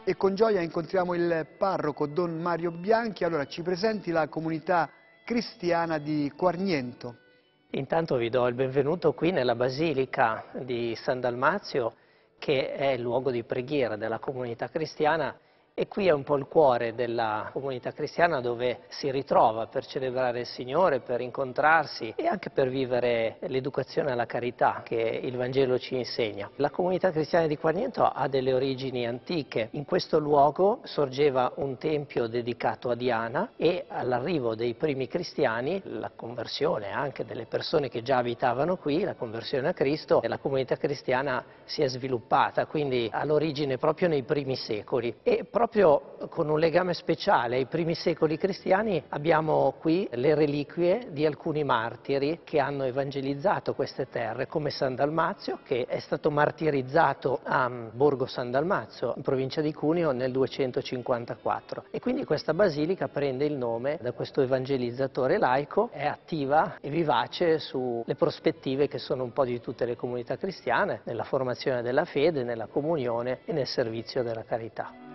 E con gioia incontriamo il parroco Don Mario Bianchi. Allora, ci presenti la comunità cristiana di Quarniento. Intanto vi do il benvenuto qui nella Basilica di San Dalmazio, che è il luogo di preghiera della comunità cristiana, e qui è un po' il cuore della comunità cristiana, dove si ritrova per celebrare il Signore, per incontrarsi e anche per vivere l'educazione alla carità che il Vangelo ci insegna. La comunità cristiana di Quarniento ha delle origini antiche. In questo luogo sorgeva un tempio dedicato a Diana, e all'arrivo dei primi cristiani, la conversione anche delle persone che già abitavano qui, la conversione a Cristo, e la comunità cristiana si è sviluppata, quindi all'origine proprio nei primi secoli. E proprio con un legame speciale ai primi secoli cristiani abbiamo qui le reliquie di alcuni martiri che hanno evangelizzato queste terre, come San Dalmazio, che è stato martirizzato a Borgo San Dalmazio, in provincia di Cuneo, nel 254. E quindi questa basilica prende il nome da questo evangelizzatore laico, è attiva e vivace sulle prospettive che sono un po' di tutte le comunità cristiane, nella formazione della fede, nella comunione e nel servizio della carità.